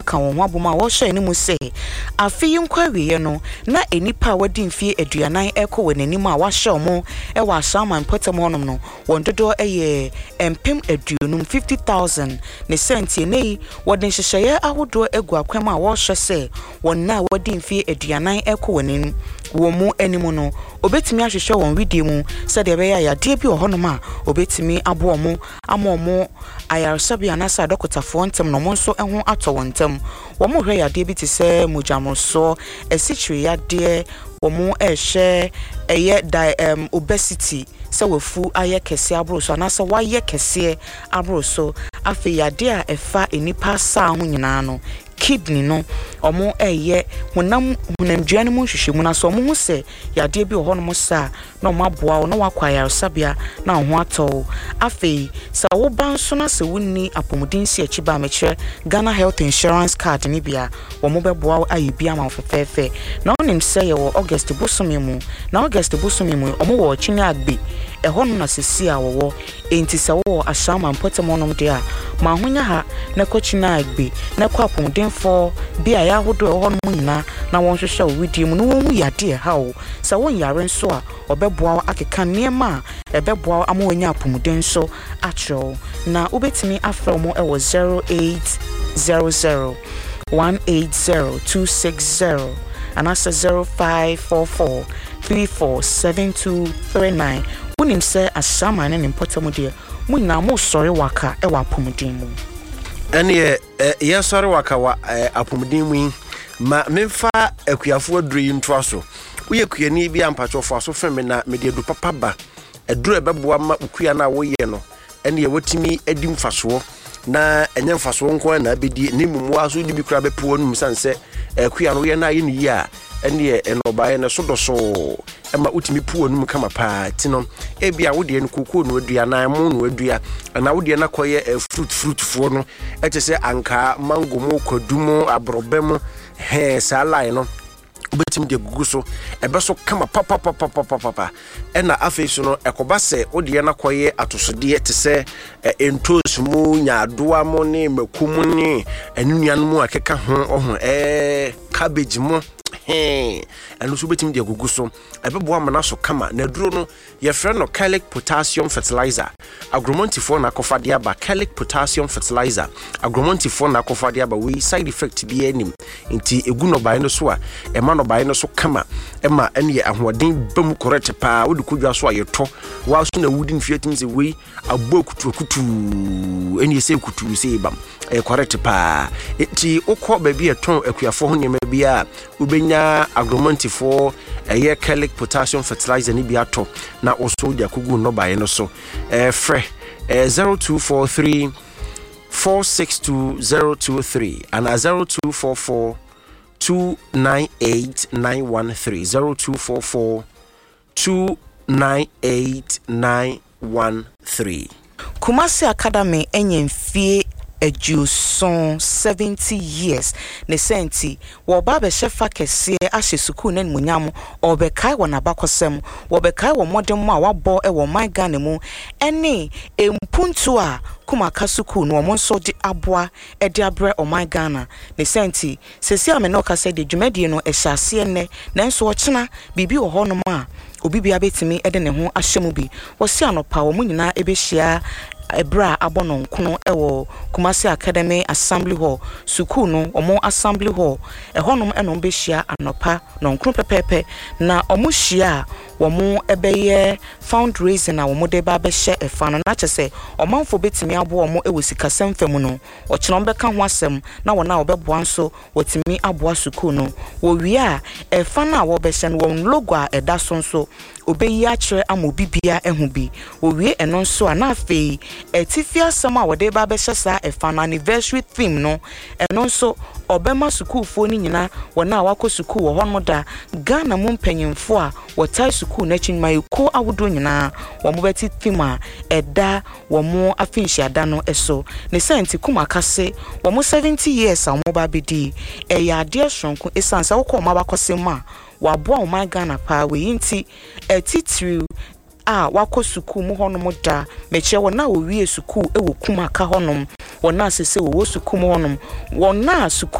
aka won ho aboma wo hye ni mu se afi yinkwawie no na enipa wadi mfie aduanan eko wananim a wa hye omo e wa asama mpotem honom no won dodo eye empem aduonum 50,000 ne senti nei wodin hyehye ahodo egu akwam a wo hye se won na wadi mfie aduanan eko wananim wo mu animu no obetimi ahwehwe won video mu se de be ya de bi ohonom a obetimi abo omo amomo ayarsabi anasa dokotafo ntem no mo nso eho ato wontem wo mo hwe ya de bi ti se mujamoso esichiri ya de wo mo ehwe eye obesity se wefu aye kese abroso anasa waye kese abroso afi ya de a efa enipa sa ho nyina no kidney no omo eye hunamduane mu hwehwe mu na so omo hu se yade bi oho no mo sa na omo aboa no wakwaya sabia na ho ato afi sa wo banso na se wonni apomudin si achiba mekire Ghana Health Insurance Card ni bia wo mo beboa ayibi ama fefefe na onim se ye wo August bosomi mu na August bosomi mu omo wo chinya agbe eho no na sesi a wo enti se wo ashama mpotem onom de a ma honya ha na kochina agbe na kwa apomudin for bia ya hodo eho no nyina na won hwehwe widi mu no won hu yade ha o sa won yare nso a obeboa akeka niema ebeboa amwonya apomudin so atro na ubetimi afro mo ewo 0800 180 and asa 0544 347239 unim se asama ne importamu de mu na mo sori waka e wa apomudin mu ene ye sori waka wa apomudin mu ma memfa akuafo aduri ntoaso uye kuyani bi ampachofo aso feme na media du papa ba eduru ebeboa ma ukua na wo ye no ene ye wotimi adi mfaso na enye mfaso nko na abedi ne mumu aso di bi kura bepo onum sanse akua no ye na ye ni ya ene ye enobae ne so doso ema utimi pu onum kama pa tino ebia wo de nkuku no adua na mu no adua na wo de na koye fruit fo no etese anka mango mo kwadumo abrobem salai no betim de guguso ebeso kama papa ena afeso no ekoba se ode na koye atosode tese entos mu nyaadoa mo ne makum ne anunuan mu akeka ho ohun cabbage mo enu so betim de guguso ebebo amana so kama na duro no ye frɛ no Calic Potassium Fertilizer agromontifo na akofade aba Calic Potassium Fertilizer agromontifo na akofade aba we side effect bi anim nti egu no bae no so a ema no bae no so kama ema ene ye ahoden bam correct pa wodi kodwa so ayeto wa so na wudi mfiatim se we abokutu ene ye se kutu se bam correct pa nti okọ ba bi eton akuafo ho nyema bia ubenya agromontifo eye Calic Potassium Fertilizer ni biato na oso dia kugu no bae no so frɛ 0243 462023 and 0244 298 913 Kumasi Academy enyemfie Ejuson 70 years ne senti wo ba be shefa kese ahye suku na munyam obekai wona bakosem wo bekai wo modem a wabo e wo my Ghana mu ene empuntu a kuma kasuku no mo nso de aboa e de abre o my Ghana ne senti sesi ame no kase de dwumadi no e hyase ne nanso wo chena bibi wo ho no ma obi bia betimi e de ne ho ahyemu bi wo si anopa wo nyina ebehia ebra abono nkono ewo Kumasi Academy Assembly Hall suku no omo Assembly Hall ehonom enom behia anopa no nkono pepepe na omo hia womo ebeye fundraising na womo de ba behye efa no na kyese omanfo betimi abo omo ewo sikasem fam no okyeno beka ho asem na wona obeboa nso wotimi aboa suku no wo wi a efa na wo behye no won logo a eda so nso obeyi akire amobibia ehu bi wo wi eno nso a na afei etifia sama wode ba behye sa efa no anniversary theme no eno nso obema suku fo ni nyina wona wako suku wo hono da Ghana mu mpanyimfo a wotai suku na chinmayi ko awodo nyina wo mo beti theme a eda wo mo afinhia da no eso ne senti kuma kase wo mo 70 years a mo ba bedi ya ade sonko esansa wo ko ma bakosem a wabo my Ghana pa we yinti etitru wako suku mu honom da meche wona wo wie suku ewo kuma ka honom wona sese wo suku mu honom wona suku